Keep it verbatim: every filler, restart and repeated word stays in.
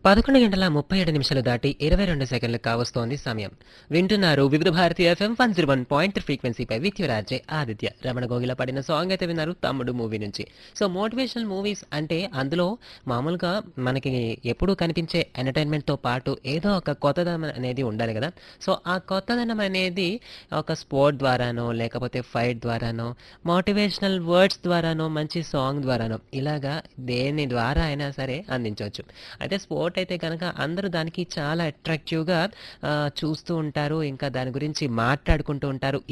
పదకొండు గంటల ముప్పై ఏడు నిమిషాలు దాటి ఇరవై రెండు సెకండ్లు కావస్తోంది సమయం. వింటున్నారు వివిధ Bharati FM one zero one point ఫ్రీక్వెన్సీపై with your RJ Aditya. Ramana గోగిల పడిన సాంగ్ అయితే విన్నారు తమ్ముడు మూవీ నుంచి. సో మోటివేషనల్ మూవీస్ అంటే అందులో మామూలుగా మనకి ఎప్పుడూ కనిపించే ఎంటర్టైన్మెంట్తో పాటు ఏదో ఒక కొత్తదనం అనేది ఉండాలి కదా. సో ఆ కొత్తదనం అనేది ఒక స్పోర్ట్ ద్వారానో లేకపోతే ఫైట్ ద్వారానో మోటివేషనల్ వర్డ్స్ ద్వారానో మంచి సాంగ్ ద్వారానో ఇలాగా దేని ద్వారా అయినా సరే అందించవచ్చు. అయితే స్పోర్ట్ అయితే కనుక అందరూ దానికి చాలా అట్రాక్టివ్గా చూస్తూ ఉంటారు, ఇంకా దాని గురించి మాట్లాడుకుంటూ ఉంటారు.